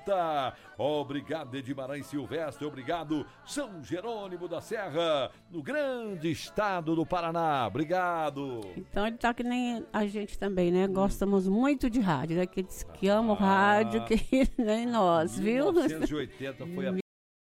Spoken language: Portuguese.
80. Obrigado, Edmarães Silvestre. Obrigado, São Jerônimo da Serra, no grande estado do Paraná. Obrigado. Então ele tá que nem a gente também, né? Gostamos muito de rádio, né? Que diz que ama o rádio, que nem nós, viu? 1980 foi a